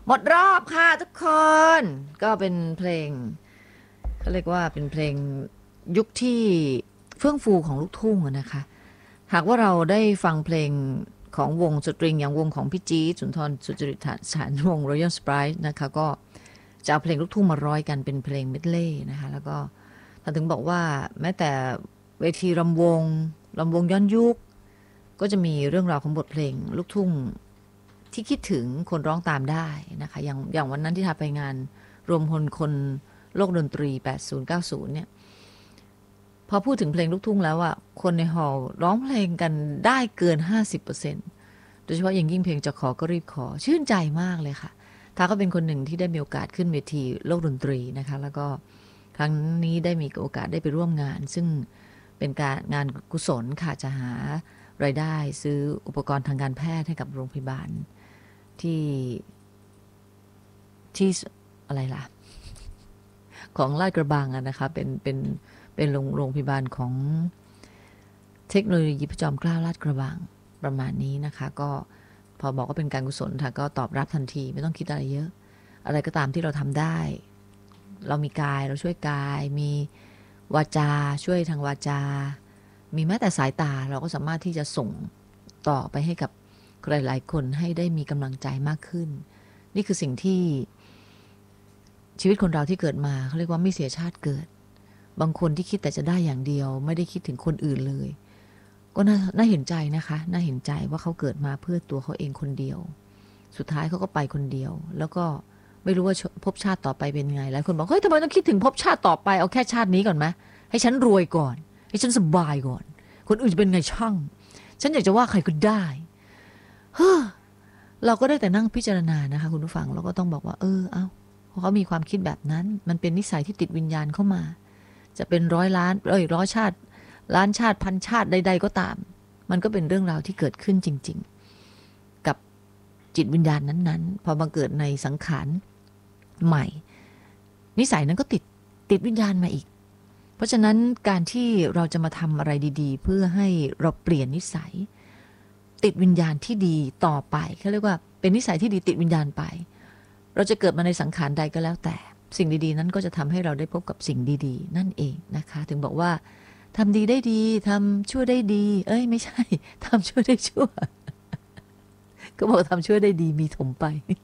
หมดรอบค่ะทุกคน ก็เป็นเพลงเขาเรียกว่าเป็นเพลงยุคที่เฟื่องฟูของลูกทุ่งนะคะหากว่าเราได้ฟังเพลงของวงสตริงอย่างวงของพี่จี๊ดสุนทรสุจริตฐานวง Royal Sprite นะคะก็จะเอาเพลงลูกทุ่งมาร้อยกันเป็นเพลงเมดเล่นะคะแล้วก็ท่านถึงบอกว่าแม้แต่เวทีรำวงย้อนยุคก็จะมีเรื่องราวของบทเพลงลูกทุ่งที่คิดถึงคนร้องตามได้นะคะอย่างวันนั้นที่ทาไปงานรวมพลคนโลกดนตรี80-90เนี่ยพอพูดถึงเพลงลูกทุ่งแล้วอะคนในฮอลล์ร้องเพลงกันได้เกิน 50%โดยเฉพาะอย่างยิ่งเพลงจะขอก็รีบขอชื่นใจมากเลยค่ะทาก็เป็นคนหนึ่งที่ได้มีโอกาสขึ้นเวทีโลกดนตรีนะคะแล้วก็ครั้งนี้ได้มีโอกาสได้ไปร่วมงานซึ่งเป็นการงานกุศลค่ะจะหารายได้ซื้ออุปกรณ์ทางการแพทย์ให้กับโรงพยาบาลที่อะไรล่ะของลาดกระบังนะคะเป็นโรงพยาบาลของเทคโนโลยีพระจอมเกล้าลาดกระบังประมาณนี้นะคะก็พอบอกว่าเป็นการกุศลค่ะก็ตอบรับทันทีไม่ต้องคิดอะไรเยอะอะไรก็ตามที่เราทำได้เรามีกายเราช่วยกายมีวาจาช่วยทางวาจามีแม้แต่สายตาเราก็สามารถที่จะส่งต่อไปให้กับหลายๆคนให้ได้มีกำลังใจมากขึ้นนี่คือสิ่งที่ชีวิตคนเราที่เกิดมาเขาเรียกว่าไม่เสียชาติเกิดบางคนที่คิดแต่จะได้อย่างเดียวไม่ได้คิดถึงคนอื่นเลยก็น่าเห็นใจนะคะน่าเห็นใจว่าเขาเกิดมาเพื่อตัวเขาเองคนเดียวสุดท้ายเขาก็ไปคนเดียวแล้วก็ไม่รู้ว่าภพชาติต่อไปเป็นไงหลายคนบอกเฮ้ยทำไมต้องคิดถึงภพชาติต่อไปเอาแค่ชาตินี้ก่อนไหมให้ฉันรวยก่อนให้ฉันสบายก่อนคนอื่นจะเป็นไงช่างฉันอยากจะว่าใครก็ได้เฮ้อเราก็ได้แต่นั่งพิจารณานะคะคุณผู้ฟังเราก็ต้องบอกว่าเอาเพราะเขามีความคิดแบบนั้นมันเป็นนิสัยที่ติดวิญญาณเข้ามาจะเป็นร้อยชาติล้านชาติพันชาติใดๆก็ตามมันก็เป็นเรื่องราวที่เกิดขึ้นจริงๆกับจิตวิญญาณนั้นๆพอมาเกิดในสังขารใหม่นิสัยนั้นก็ติดวิญญาณมาอีกเพราะฉะนั้นการที่เราจะมาทำอะไรดีๆเพื่อให้เราเปลี่ยนนิสัยติดวิญญาณที่ดีต่อไปเขาเรียกว่าเป็นนิสัยที่ดีติดวิญญาณไปเราจะเกิดมาในสังขารใดก็แล้วแต่สิ่งดีๆนั้นก็จะทำให้เราได้พบกับสิ่งดีๆนั่นเองนะคะถึงบอกว่าทำดีได้ดีทำชั่วได้ดีไม่ใช่ทำชั่วได้ชั่วก็บอกทำชั่วได้ดีมีถมไป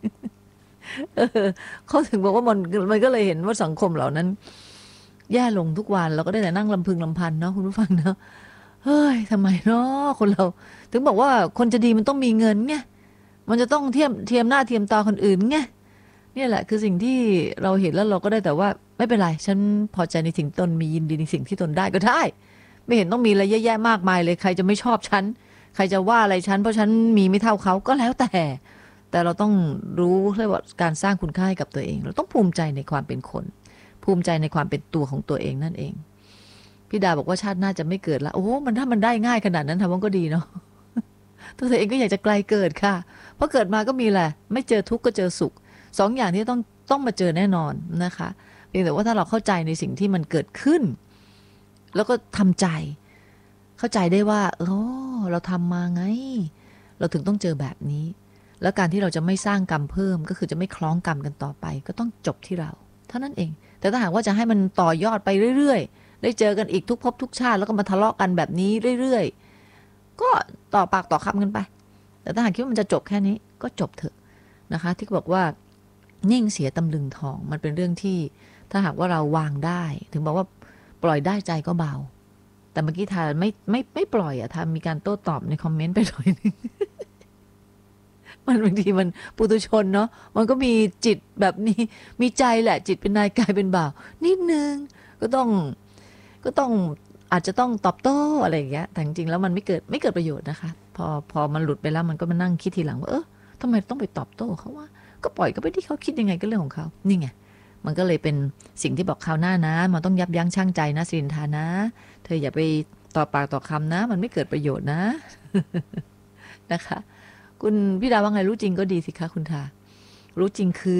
เขาถึงบอกว่ามันก็เลยเห็นว่าสังคมเหล่านั้นแย่ลงทุกวันเราก็ได้แต่นั่งลำพึงลำพันเนาะคุณผู้ฟังเนาะเฮ้ยทำไมเนาะคนเราถึงบอกว่าคนจะดีมันต้องมีเงินไงมันจะต้องเทียมหน้าเทียมตาคนอื่นไงเนี่ยแหละคือสิ่งที่เราเห็นแล้วเราก็ได้แต่ว่าไม่เป็นไรฉันพอใจในสิ่งตนมียินดีในสิ่งที่ตนได้ก็ได้ไม่เห็นต้องมีอะไรแย่ๆมากมายเลยใครจะไม่ชอบฉันใครจะว่าอะไรฉันเพราะฉันมีไม่เท่าเขาก็แล้วแต่เราต้องรู้เรียกว่าการสร้างคุณค่าให้กับตัวเองเราต้องภูมิใจในความเป็นคนภูมิใจในความเป็นตัวของตัวเองนั่นเองพี่ดาบอกว่าชาติหน้าจะไม่เกิดละโอ้มันถ้ามันได้ง่ายขนาดนั้นทำมันก็ดีเนาะตัวเองก็อยากจะไกลเกิดค่ะเพราะเกิดมาก็มีแหละไม่เจอทุกข์ก็เจอสุขสองอย่างที่ต้องมาเจอแน่นอนนะคะเพียงแต่ว่าถ้าเราเข้าใจในสิ่งที่มันเกิดขึ้นแล้วก็ทำใจเข้าใจได้ว่าเราทำมาไงเราถึงต้องเจอแบบนี้แล้วการที่เราจะไม่สร้างกรรมเพิ่มก็คือจะไม่คล้องกรรมกันต่อไปก็ต้องจบที่เราเท่านั้นเองแต่ถ้าหากว่าจะให้มันต่อยอดไปเรื่อยๆได้เจอกันอีกทุกภพทุกชาติแล้วก็มาทะเลาะกันแบบนี้เรื่อยๆก็ต่อปากต่อคำกันไปแต่ถ้าหากคิดว่ามันจะจบแค่นี้ก็จบเถอะนะคะที่บอกว่านิ่งเสียตำลึงทองมันเป็นเรื่องที่ถ้าหากว่าเราวางได้ถึงบอกว่าปล่อยได้ใจก็เบาแต่เมื่อกี้ทาไม่ปล่อยทามีการโต้ตอบในคอมเมนต์ไปหน่อยนึง มันบางทีมันปุถุชนเนาะมันก็มีจิตแบบนี้มีใจแหละจิตเป็นนายกายเป็นบ่าวนิดนึงก็ต้องอาจจะต้องตอบโต้อะไรอย่างเงี้ยแต่จริงๆแล้วมันไม่เกิดประโยชน์นะคะพอมันหลุดไปแล้วมันก็มานั่งคิดทีหลังว่าทำไมต้องไปตอบโต้เขาว่าก็ปล่อยก็ไปที่เขาคิดยังไงก็เรื่องของเขานี่ไงมันก็เลยเป็นสิ่งที่บอกคราวหน้านะมันต้องยับยั้งชั่งใจนะสิรินทานะเธออย่าไปต่อปากต่อคำนะมันไม่เกิดประโยชน์นะ นะคะคุณพี่ดาว่าไงรู้จริงก็ดีสิคะคุณทารู้จริงคือ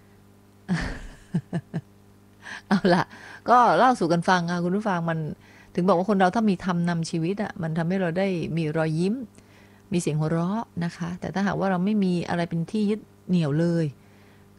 เอาล่ะก็เล่าสู่กันฟังค่ะคุณผู้ฟังมันถึงบอกว่าคนเราถ้ามีธรรมนำชีวิตมันทำให้เราได้มีรอยยิ้มมีเสียงหัวเราะนะคะแต่ถ้าหากว่าเราไม่มีอะไรเป็นที่ยึดเหนี่ยวเลย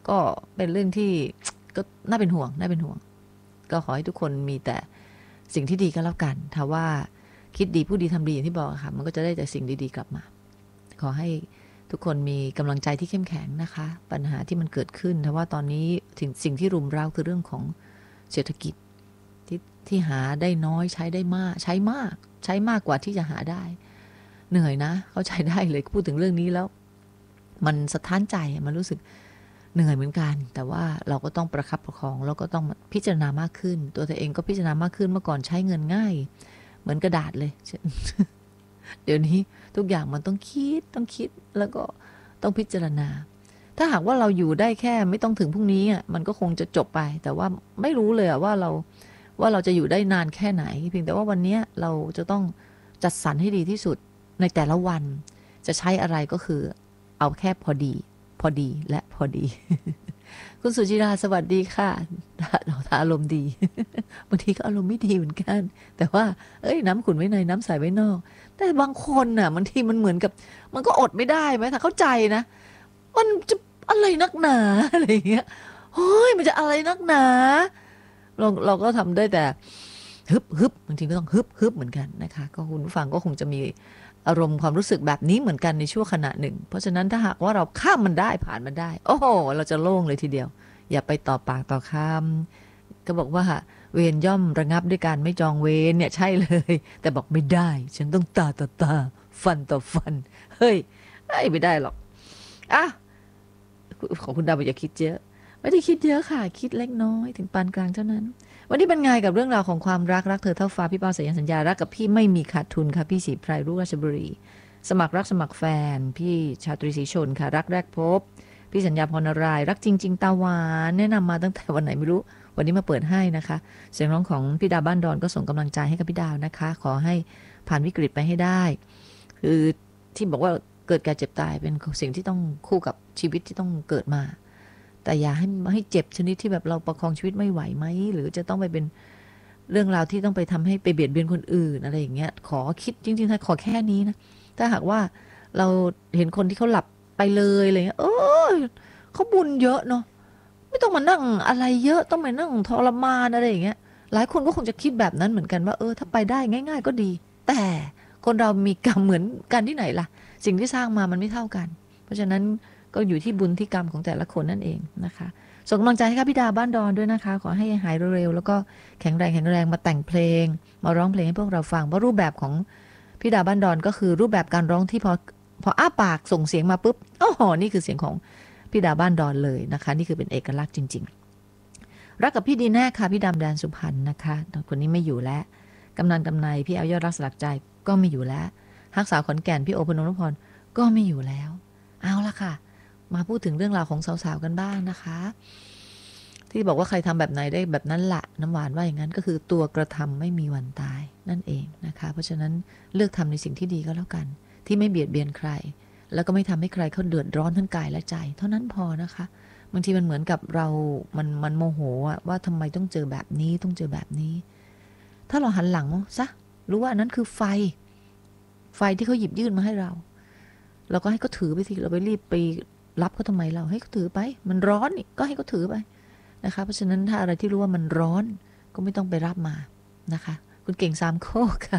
ก็เป็นเรื่องที่ก็น่าเป็นห่วงก็ขอให้ทุกคนมีแต่สิ่งที่ดีก็แล้วกันถ้าว่าคิดดีพูดดีทำดีอย่างที่บอกค่ะมันก็จะได้แต่สิ่งดีๆกลับมาขอให้ทุกคนมีกำลังใจที่เข้มแข็งนะคะปัญหาที่มันเกิดขึ้นแต่ว่าตอนนี้สิ่งที่รุมเร้าคือเรื่องของเศรษฐกิจที่หาได้น้อยใช้ได้มากใช้มากกว่าที่จะหาได้เหนื่อยนะเข้าใจได้เลยพูดถึงเรื่องนี้แล้วมันสะท้านใจมันรู้สึกเหนื่อยเหมือนกันแต่ว่าเราก็ต้องประคับประคองแล้วก็ต้องพิจารณามากขึ้นตัวเธอเองก็พิจารณามากขึ้นเมื่อก่อนใช้เงินง่ายเหมือนกระดาษเลย เดี๋ยวนี้ทุกอย่างมันต้องคิดแล้วก็ต้องพิจารณาถ้าหากว่าเราอยู่ได้แค่ไม่ต้องถึงพรุ่งนี้มันก็คงจะจบไปแต่ว่าไม่รู้เลยว่าเราจะอยู่ได้นานแค่ไหนเพียงแต่ว่าวันนี้เราจะต้องจัดสรรให้ดีที่สุดในแต่ละวันจะใช้อะไรก็คือเอาแค่พอดีและพอดี คุณสุจิราสวัสดีค่ะเราถ้าอารมณ์ดี บางทีก็อารมณ์ไม่ดีเหมือนกันแต่ว่าน้ำขุ่นไว้ในน้ำใสไว้นอกแต่บางคนน่ะบางทีมันเหมือนกับมันก็อดไม่ได้ไหมถ้าเข้าใจนะมันจะอะไรนักหนาอะไรอย่างเงี้ยเฮ้ยมันจะอะไรนักหนาเราก็ทำได้แต่ฮึบบางทีก็ต้องฮึบเหมือนกันนะคะก็คุณผู้ฟังก็คงจะมีอารมณ์ความรู้สึกแบบนี้เหมือนกันในชั่วขณะหนึ่งเพราะฉะนั้นถ้าหากว่าเราข้ามมันได้ผ่านมันได้โอ้โหเราจะโล่งเลยทีเดียวอย่าไปต่อปากต่อคำก็บอกว่าเวรย่อมระงับด้วยการไม่จองเวรเนี่ยใช่เลยแต่บอกไม่ได้ฉันต้องตาต่อตาฟันต่อฟันเฮ้ยไม่ได้หรอกอ่ะของคุณดาวอย่าคิดเยอะไม่ได้คิดเยอะค่ะคิดเล็กน้อยถึงปานกลางเท่านั้นวันนี้เป็นไงกับเรื่องราวของความรักเธอเท่าฟ้าพี่เป้าสายันสัญญารักกับพี่ไม่มีขาดทุนค่ะพี่ศรีไพรรุ่งราชบุรีสมัครรักสมัครแฟนพี่ชาตรีศรีชนค่ะรักแรกพบพี่สัญญาพรนารายรักจริงๆตาหวานแนะนำมาตั้งแต่วันไหนไม่รู้วันนี้มาเปิดให้นะคะเสียงร้องของพี่ดาวบ้านดอนก็ส่งกำลังใจให้กับพี่ดาวนะคะขอให้ผ่านวิกฤตไปให้ได้คือที่บอกว่าเกิดแก่เจ็บตายเป็นสิ่งที่ต้องคู่กับชีวิตที่ต้องเกิดมาแต่อย่าให้เจ็บชนิดที่แบบเราประคองชีวิตไม่ไหวไหมหรือจะต้องไปเป็นเรื่องราวที่ต้องไปทำให้ไปเบียดเบียนคนอื่นอะไรอย่างเงี้ยขอคิดจริงๆถ้าขอแค่นี้นะถ้าหากว่าเราเห็นคนที่เขาหลับไปเลยอะไรเงี้ยเขาบุญเยอะเนาะไม่ต้องมานั่งอะไรเยอะต้องมานั่งทรมานอะไรอย่างเงี้ยหลายคนก็คงจะคิดแบบนั้นเหมือนกันว่าถ้าไปได้ง่ายๆก็ดีแต่คนเรามีกรรมเหมือนกันที่ไหนล่ะสิ่งที่สร้างมามันไม่เท่ากันเพราะฉะนั้นก็อยู่ที่บุญที่กรรมของแต่ละคนนั่นเองนะคะส่งกำลังใจให้ครับพี่ดาบ้านดอนด้วยนะคะขอให้หายเร็วๆแล้วก็แข็งแรงมาแต่งเพลงมาร้องเพลงให้พวกเราฟังเพราะรูปแบบของพี่ดาบ้านดอนก็คือรูปแบบการร้องที่พออ้าปากส่งเสียงมาปุ๊บโอ้โหนี่คือเสียงของพี่ดาบ้านดอนเลยนะคะนี่คือเป็นเอกลักษณ์จริงๆรักกับพี่ดีแน่ค่ะพี่ดำแดนสุพรรณนะคะคนนี้ไม่อยู่แล้วกำนัยพี่เอายอดรักสลักใจก็ไม่อยู่แล้วฮักสาวขอนแก่นพี่โอพนนพรก็ไม่อยู่แล้วเอาละค่ะมาพูดถึงเรื่องราวของสาวๆกันบ้างนะคะที่บอกว่าใครทำแบบไหนได้แบบนั้นละน้ำหวานว่าอย่างนั้นก็คือตัวกระทำไม่มีวันตายนั่นเองนะคะเพราะฉะนั้นเลือกทำในสิ่งที่ดีก็แล้วกันที่ไม่เบียดเบียนใครแล้วก็ไม่ทำให้ใครเขาเดือดร้อนทั้งกายและใจเท่านั้นพอนะคะบางทีมันเหมือนกับเรามันโมโหว่าทำไมต้องเจอแบบนี้ต้องเจอแบบนี้ถ้าเราหันหลังซะรู้ว่าอันนั้นคือไฟที่เขาหยิบยื่นมาให้เราก็ให้เขาถือไปสิเราไปรีบไปรับเขาทำไมเราให้เขาถือไปมันร้อนนี่ก็ให้เขาถือไปนะคะเพราะฉะนั้นถ้าอะไรที่รู้ว่ามันร้อนก็ไม่ต้องไปรับมานะคะคุณเก่งสามโคกค่ะ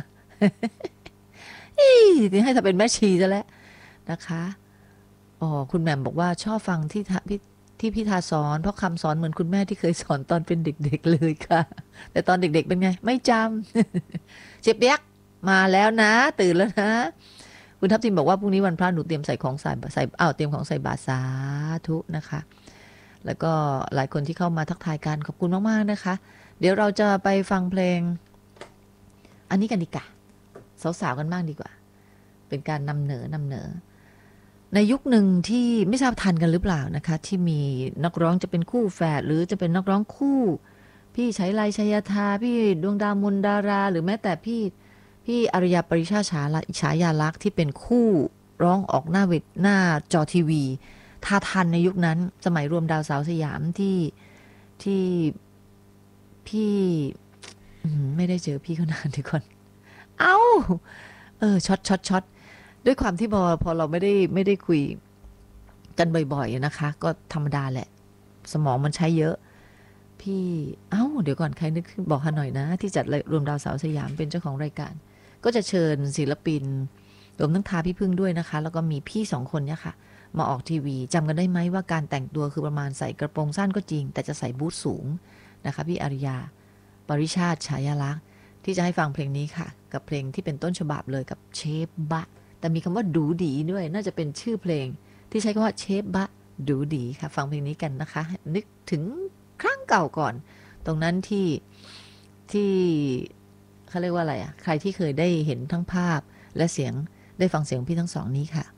ที่ให้ถ้าเป็นแม่ชีซะแล้วนะคะคุณแหม่มบอกว่าชอบฟังที่พี่ทาสอนเพราะคำสอนเหมือนคุณแม่ที่เคยสอนตอนเป็นเด็กๆเลยค่ะแต่ตอนเด็กๆเป็นไงไม่จำ เจ็บเปียกมาแล้วนะตื่นแล้วนะคุณทัพทิมบอกว่าพรุ่งนี้วันพระหนูเตรียมใส่ของใส่เตรียมของใส่บาตรสาธุนะคะแล้วก็หลายคนที่เข้ามาทักทายกันขอบคุณมากๆนะคะเดี๋ยวเราจะไปฟังเพลงอันนี้กันดีกว่าสาวๆกันบ้างดีกว่าเป็นการนำเหนอในยุคหนึ่งที่ไม่ทราบทันกันหรือเปล่านะคะที่มีนักร้องจะเป็นคู่แฝดหรือจะเป็นนักร้องคู่พี่ชัยไลชัยธาพี่ดวงดาวมนดาราหรือแม้แต่พี่อารยาปริชาฉายาลักษณ์ที่เป็นคู่ร้องออกหน้าจอทีวีท่าทันในยุคนั้นสมัยรวมดาวสาวสยามที่พี่ไม่ได้เจอพี่เขานานเดี๋ยวก่อนช็อตด้วยความที่พอเราไม่ได้คุยกันบ่อยๆนะคะก็ธรรมดาแหละสมองมันใช้เยอะพี่เดี๋ยวก่อนใครนึกบอกฮะหน่อยนะที่จัดรวมดาวสาวสยามเป็นเจ้าของรายการก็จะเชิญศิลปินรวมทั้งทาพี่พึ่งด้วยนะคะแล้วก็มีพี่2 คนเนี่ยค่ะมาออกทีวีจำกันได้ไหมว่าการแต่งตัวคือประมาณใส่กระโปรงสั้นก็จริงแต่จะใส่บูทสูงนะคะพี่อาริยาปริชาติฉายาลักษณ์ที่จะให้ฟังเพลงนี้ค่ะกับเพลงที่เป็นต้นฉบับเลยกับเชฟบะแต่มีคำว่าดูดีด้วยน่าจะเป็นชื่อเพลงที่ใช้คำว่าเชฟบะดูดีค่ะฟังเพลงนี้กันนะคะนึกถึงครั้งเก่าก่อนตรงนั้นที่เขาเรียกว่าอะไรใครที่เคยได้เห็นทั้งภาพและเสียงได้ฟังเสียงพี่ทั้งสองนี้ค่ะ